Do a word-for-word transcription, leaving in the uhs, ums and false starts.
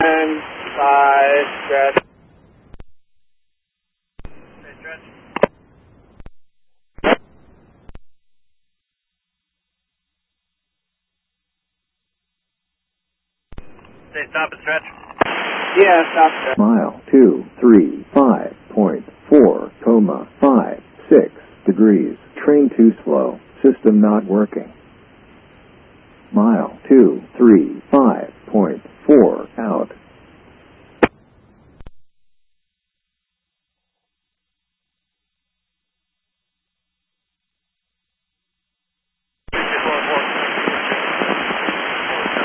And five, stretch. Stay stretch. Stay stop and stretch. Yeah, stop stretch. Mile two three five point four, comma five six degrees. Train too slow. System not working. Mile